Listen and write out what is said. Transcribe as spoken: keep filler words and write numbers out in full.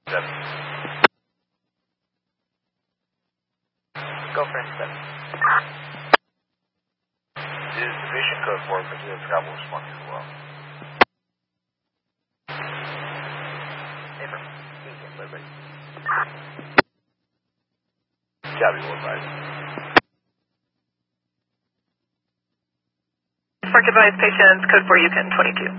Seven. Go for seven. Is the mission code for Brazil Travel Response as well? Affirm. Eastern Liberty. Copy, will advise. Park advised patients, code for Yukon twenty-two.